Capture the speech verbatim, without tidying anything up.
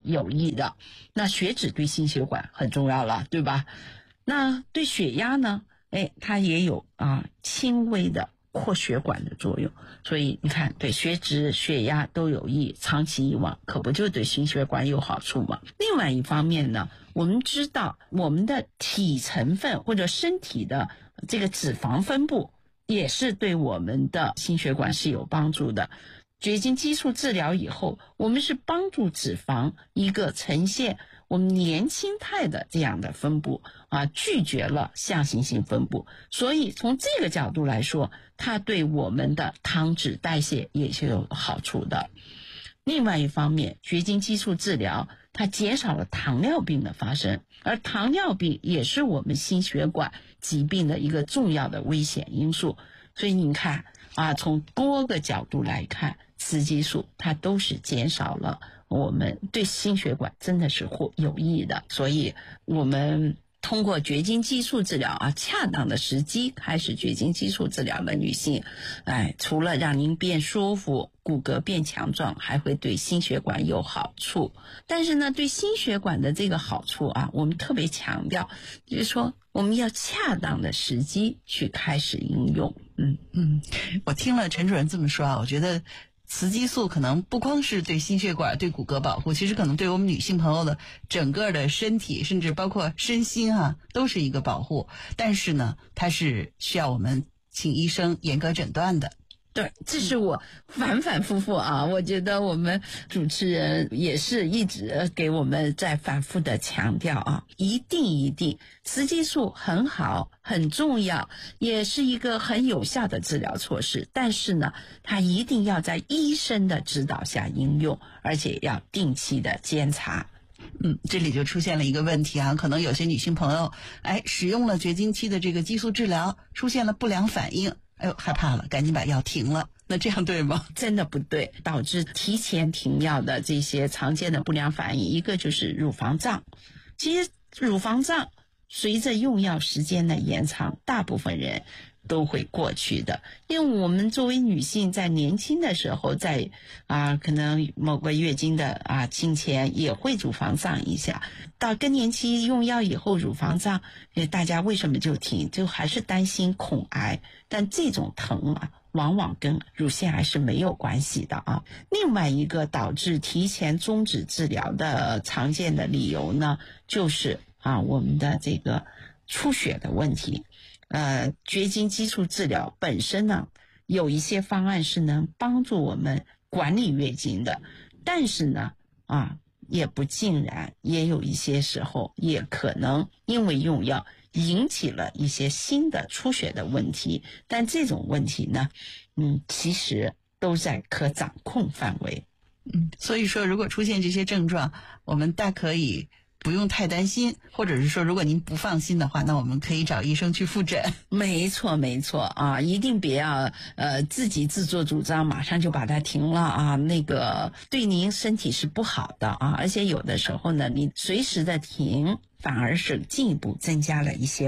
有益的。那血脂对心血管很重要了，对吧？那对血压呢？哎，它也有啊轻微的扩血管的作用，所以你看，对血脂、血压都有益，长期以往可不就对心血管有好处吗？另外一方面呢，我们知道我们的体成分或者身体的这个脂肪分布也是对我们的心血管是有帮助的。绝经激素治疗以后，我们是帮助脂肪一个呈现我们年轻态的这样的分布啊，拒绝了向心性分布，所以从这个角度来说，它对我们的糖脂代谢也是有好处的。另外一方面，绝经激素治疗它减少了糖尿病的发生，而糖尿病也是我们心血管疾病的一个重要的危险因素。所以你看啊，从多个角度来看，雌激素它都是减少了我们对心血管真的是有益的。所以我们通过绝经激素治疗啊，恰当的时机开始绝经激素治疗的女性，哎，除了让您变舒服、骨骼变强壮，还会对心血管有好处。但是呢，对心血管的这个好处啊，我们特别强调，就是说我们要恰当的时机去开始应用。嗯嗯，我听了陈主任这么说啊，我觉得雌激素可能不光是对心血管、对骨骼保护，其实可能对我们女性朋友的整个的身体，甚至包括身心啊，都是一个保护。但是呢，它是需要我们请医生严格诊断的。 对，这是我反反复复啊，我觉得我们主持人也是一直给我们在反复的强调啊，一定一定，雌激素很好，很重要，也是一个很有效的治疗措施，但是呢，它一定要在医生的指导下应用，而且要定期的监察。 嗯，这里就出现了一个问题啊，可能有些女性朋友，哎，使用了绝经期的这个激素治疗，出现了不良反应，哎呦，害怕了，赶紧把药停了。那这样对吗？ 真的不对，导致提前停药的这些常见的不良反应，一个就是乳房胀。其实乳房胀随着用药时间的延长，大部分人都会过去的。因为我们作为女性，在年轻的时候，在啊可能某个月经的啊经前也会乳房胀一下，到更年期用药以后乳房胀，大家为什么就停？就还是担心恐癌，但这种疼啊往往跟乳腺癌是没有关系的啊。另外一个导致提前终止治疗的常见的理由呢，就是啊我们的这个出血的问题。呃，绝经激素治疗本身呢，有一些方案是能帮助我们管理月经的，但是呢，啊，也不尽然，也有一些时候也可能因为用药引起了一些新的出血的问题，但这种问题呢，嗯，其实都在可掌控范围。 嗯，所以说，如果出现这些症状，我们大可以不用太担心，或者是说如果您不放心的话，那我们可以找医生去复诊。 没错没错啊，一定别要呃自己自作主张马上就把它停了啊，那个对您身体是不好的啊，而且有的时候呢，你随时的停反而是进一步增加了一些